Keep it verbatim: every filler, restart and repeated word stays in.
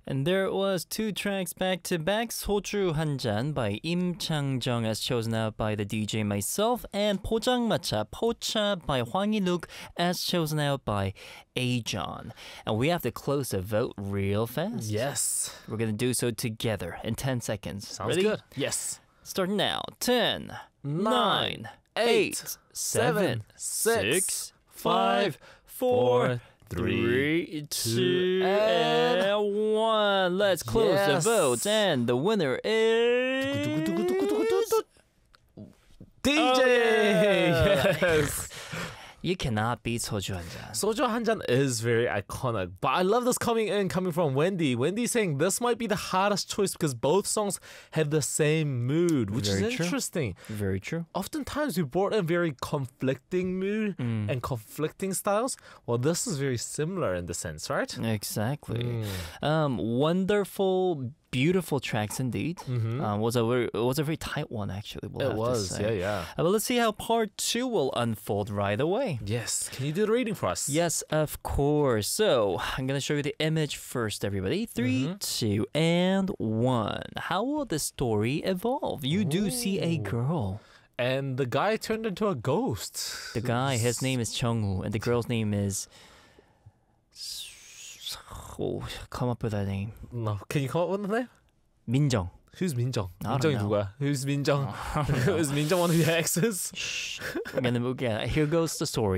And there it was, two tracks back to back. 소주 한 잔 by Im Chang-jung as chosen out by the D J myself, and 포장마차 포차 by Hwang Hee-look as chosen out by A-John. And we have to close the vote real fast. Yes. We're going to do so together in ten seconds. Sounds Ready? good. Yes. Starting now. ten, Nine, eight, seven, six, five, four, three, two, and one. Let's close Yes. the votes. And the winner is... D J! Oh, yeah. Yes! You cannot beat 소주 한 잔. Soju Hanjan is very iconic, but I love this coming in, coming from Wendy. Wendy saying this might be the hardest choice because both songs have the same mood, which Very is true. interesting. Very true. Oftentimes we brought in very conflicting mood Mm. and conflicting styles. Well, this is very similar in the sense, right? Exactly. Mm. Um, wonderful, beautiful tracks indeed. Mhm. Um, was a very, it was a very tight one actually. We'll It have to was, say. yeah, yeah. Uh, but let's see how part two will unfold right away. Yes. Can you do the reading for us? Yes, of course. So I'm gonna show you the image first, everybody. Three, Mhm. two, and one. How will the story evolve? You do see a Ooh. girl. And the guy turned into a ghost. The guy, his name is Chung-woo, and the girl's name is. Oh, come up with that name. No. Can you come up with the name? 민정. Who's Minjong? I don't 민정이 know. 누구야? Who's Minjong? Is Minjong one of your exes? Shh. We're gonna, we're gonna, here goes the story.